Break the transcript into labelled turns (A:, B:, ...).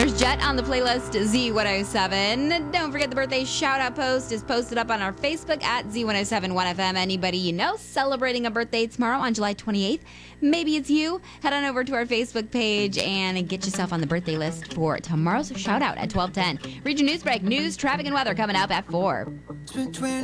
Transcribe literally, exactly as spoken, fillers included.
A: There's Jet on the playlist, Z one oh seven. Don't forget the birthday shout-out post is posted up on our Facebook at Z one oh seven one F M. Anybody you know celebrating a birthday tomorrow on July twenty-eighth, maybe it's you, head on over to our Facebook page and get yourself on the birthday list for tomorrow's shout-out at twelve ten. Region Newsbreak, news, traffic, and weather coming up at four.